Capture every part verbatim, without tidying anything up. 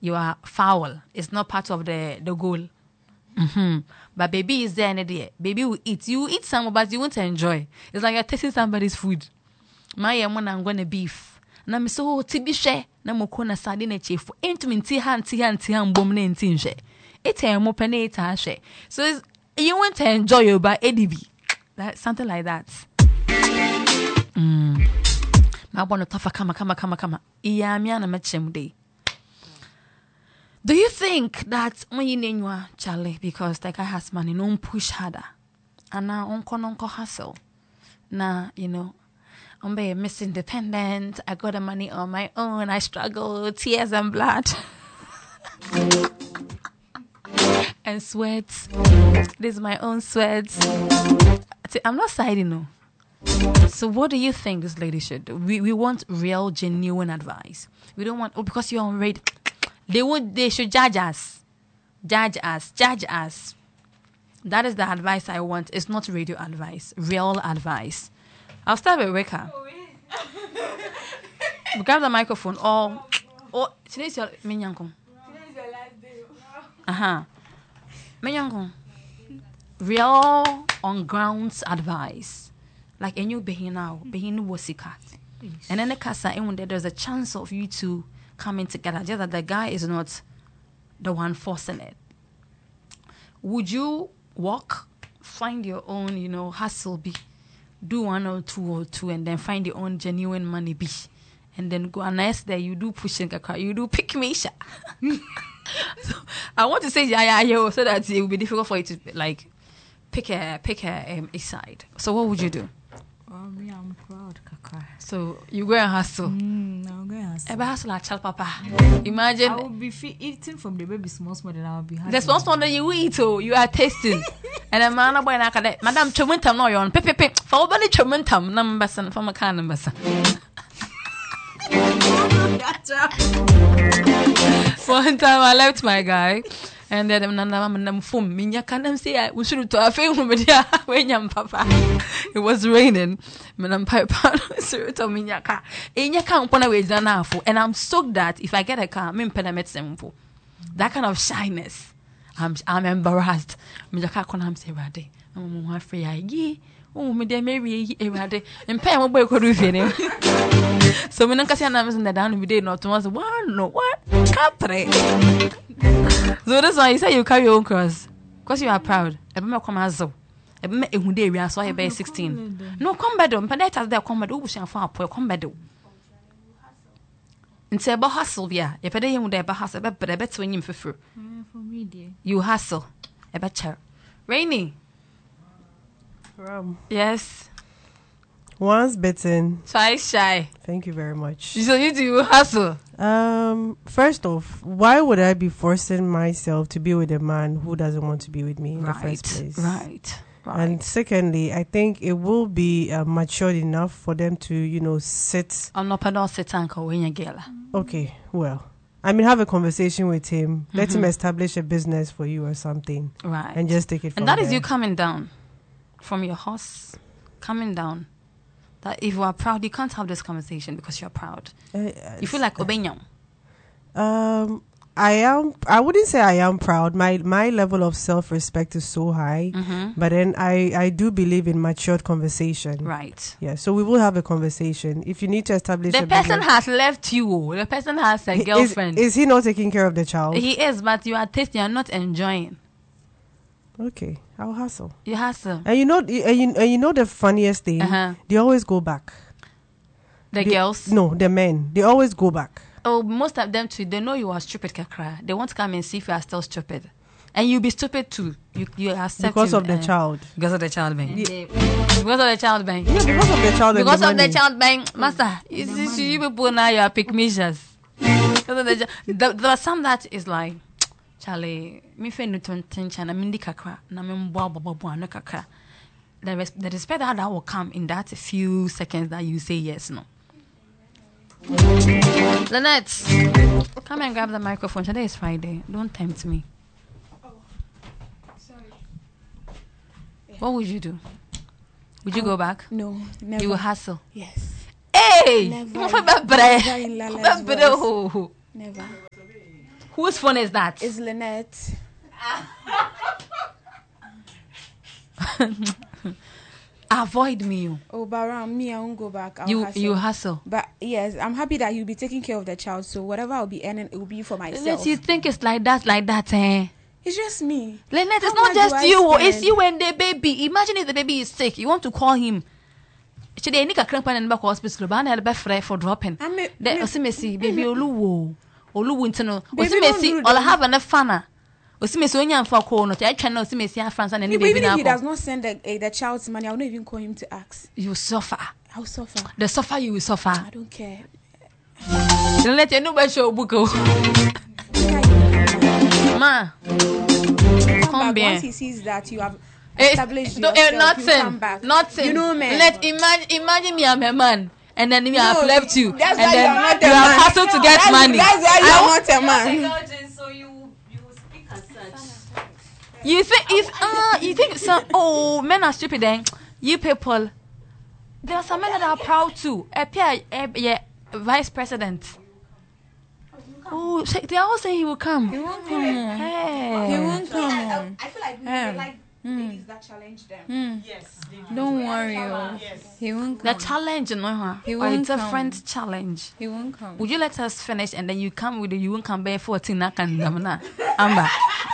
you are foul. It's not part of the, the goal. Mm-hmm. But baby is there and there. Baby will eat. You will eat some, but you won't enjoy. It's like you're tasting somebody's food. My yamon, I'm going to beef. Na me so tibi share. Na mo kona sardine chief. Ain't me tea hand, tea hand, tea hand, bomb in tin share. It's a mo penate share. So it's, you want to enjoy your by A D B. That something like that. Mm. I want to tough kama kama kama kama. Iya mi ana matchem day. Do you think that when you name your Charlie because the guy has money, no push harder, and now uncle uncle hustle, nah, you know, I'm be Miss Independent. I got the money on my own. I struggle, tears and blood, and sweats. This is my own sweats. I'm not siding, no. So what do you think this lady should do? We we want real, genuine advice. We don't want, oh, because you're on radio. They would, they should judge us. Judge us. Judge us. That is the advice I want. It's not radio advice. Real advice. I'll start with Weka. Grab the microphone. Or, or today's your Minyankong. Today's your last day. Uh-huh. Minyankong. Real on grounds advice. Like a new behin now. Behin wasika. And then the casa, there's a chance of you to coming together, just that the guy is not the one forcing it. Would you walk, find your own, you know, hustle be, do one or two or two, and then find your own genuine money be, and then go and next day you do pushing a car, you do pick me sha. So I want to say yeah yeah yeah so that it will be difficult for you to like pick a pick a um, a side. So what would you do? Um, yeah, I'm proud, Kaka. So you go and hustle. Mm, I'll go and hustle. Ebe hustle like child papa. Imagine. I will be fe- eating from the baby small small, then I will be happy. The small small that you eat, oh, you are tasting. And a man boy na kada, Madam Chomuntam no yon, pepe pepe. For obani Chomuntam, number son from a can number son. One time I left my guy. And then I'm from Minyaka say we should to a film with ya papa. It was raining. Manam Piper to Minyaka. In your camp on away and I'm stoked that if I get a car, I'm pedamet simple. That kind of shyness. I'm I'm embarrassed. Minyaka can say rade. I'm free ye. Oh, me dear Mary a rade. And pay my boy could do so when I can see in the down every not once one no what capre. So that's why you say you carry your own cross. Because you are proud. Ebe me come azo. Ebe me ehunde wi aso ye be sixteen. No come bedo. Mpana tas there come bedo. Ubushan fa apo come bedo. Nti ebe hustle bia. Ye pede yemu de ebe hustle. Ebe bre ebe to nyim fefru. For me dear. You hustle. Ebe chair. Rainy. Um, yes. Once bitten, twice shy. Thank you very much. So you do hustle. Um, first off, why would I be forcing myself to be with a man who doesn't want to be with me in right, the first place? Right. Right. And secondly, I think it will be uh, matured enough for them to, you know, sit. I'm not pardon sit uncle when you get. Okay, well, I mean, have a conversation with him. Mm-hmm. Let him establish a business for you or something. Right. And just take it from And that there. is you coming down from your horse, coming down. That if you are proud, you can't have this conversation because you're proud. Uh, you feel like Obenyam. Um, I am. I wouldn't say I am proud. My my level of self-respect is so high. Mm-hmm. But then I I do believe in matured conversation. Right. Yeah. So we will have a conversation. If you need to establish. The a person business, has left you. The person has a is, girlfriend. Is he not taking care of the child? He is, but you are tasting. You are not enjoying. Okay, I'll hustle. You hustle. And you know, and you, and you know the funniest thing? Uh-huh. They always go back. The they, girls? No, the men. They always go back. Oh, most of them too. They know you are stupid, Kakra. They want to come and see if you are still stupid, and you'll be stupid too. You you accept because him, of the uh, child. Because of the child, bang. Yeah. Because of the child, bang. Yeah, because of the child. Because the of money. the child, bang, master. You see, you people now you are pick measures. Because of the, the there are some that is like. Charlie, me fe no tonten na me ndi kakra na me mbo abobo no kakra. The res- the respect that, that will come in that few seconds that you say yes no. Lynette, come and grab the microphone. Today is Friday. Don't tempt me. Oh, sorry. Yeah. What would you do? Would you I'll, go back? No, never. You will hustle. Yes. Hey, never. Never in Lala's voice. Never. Whose phone is that? It's Lynette. Avoid me. Oh, but around me, I won't go back. I'll You hustle. you hustle. But yes, I'm happy that you'll be taking care of the child. So whatever I'll be earning, it will be for myself. Let you think it's like that, like that, eh? It's just me. Lynette, it's How not much do just I you. spend? It's you and the baby. Imagine if the baby is sick. You want to call him. Should they nika cramp and back hospital? But I be free for dropping. I mean, The osimesi baby oluwo oluwo ntino Baby, osimesi don't do all that. have an fana. Osimesi onya mfa call no. I try no osimesi France and any even baby if he now. does not send the, uh, the child's money, I'll not even call him to ask. You suffer. I'll suffer. The suffer you will suffer. I don't care. Don't let you know about show book. Ma, Come come back. bien. Once he sees that you have Eh, established no, yourself, eh, he'll nothing, come back. nothing. You know, man. Let imagine, imagine me, I'm a man, and then me, I've No, left you, that's and why then you are not you a have man. hustled to get that's, money. That's why you I are want- not a man. Indulgence, so you you speak as such. You think if uh, you think some oh men are stupid then you people. There are some men that are proud too. A peer, yeah, vice president. Oh, shit, they are all saying he will come. He won't come. Hey. He won't come. I feel like we Um, like ladies that challenge them. Mm. Yes, they do. Don't worry. oh. Yes. He won't The come. challenge, you know, huh? He Or a won't different come. challenge. He won't come. Would you let us finish and then you come with the you won't come back fourteen na kan na Amber.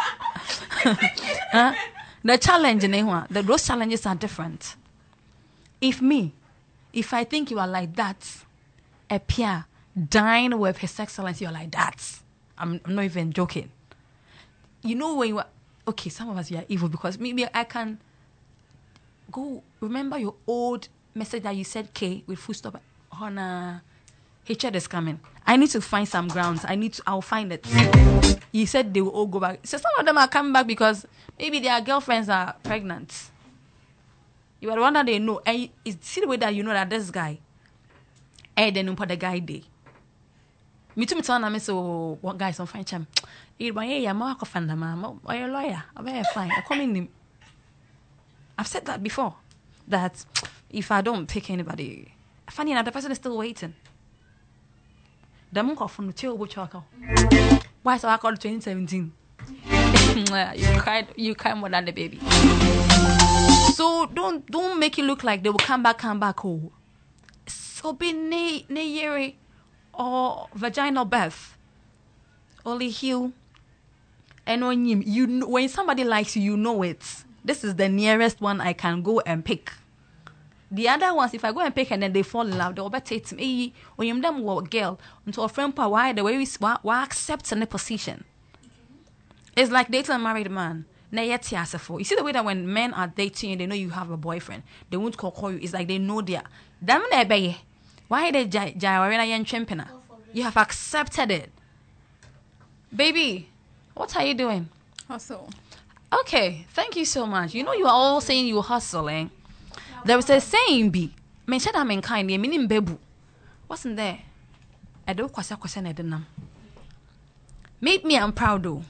Huh? The challenge in eh, the those challenges are different. If me, if I think you are like that, a peer dine with His Excellency, you're like that. I'm, I'm not even joking. You know when you are okay, some of us you are evil because maybe I can go remember your old message that you said K with full stop on uh hatred is coming. I need to find some grounds. I need to I'll find it. You said they will all go back. So some of them are coming back because maybe their girlfriends are pregnant. You are the one that they know. And you, it's see the way that you know that this guy eh then put the guy day. Me too me tell na me so what guys on fine cham. Eh boy yeah ma ko fanda ma. Why a lawyer? I be fine. I come in. I've said that before. That if I don't pick anybody, funny enough, the person is still waiting. The monk of from the chill which I why so I called twenty seventeen? You cried, you cried more than the baby. So don't don't make it look like they will come back, come back. Oh, so be ne ne year or vaginal birth, only heal. And when you you know, when somebody likes you, you know it. This is the nearest one I can go and pick. The other ones, if I go and pick and then they fall in love, they'll better take me. When you're them with a girl, until a friend, why the way we why accept in the position. It's like dating a married man. You see the way that when men are dating and they know you have a boyfriend, they won't call, call you. It's like they know they're. Why they jai jai You have accepted it. Baby, what are you doing? Hustle. Okay, thank you so much. You know you are all saying you hustling. There was a saying be, men said I'm in kind, ye meaning bebu. Wasn't there? I don't quite question it enough. Make me I'm proud though.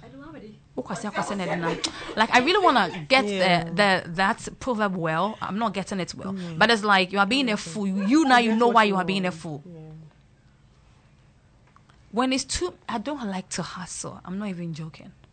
Like I really wanna get Yeah. the, the that proverb well. I'm not getting it well. But it's like you are being a fool. You now you know why you are being a fool. When it's too I don't like to hustle. I'm not even joking.